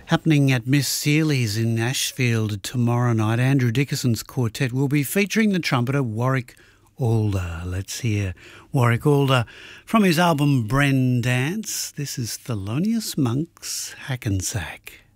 Happening at Miss Seeley's in Ashfield tomorrow night, Andrew Dickinson's quartet will be featuring the trumpeter Warwick Alder. Let's hear Warwick Alder from his album Bren Dance. This is Thelonious Monk's Hackensack.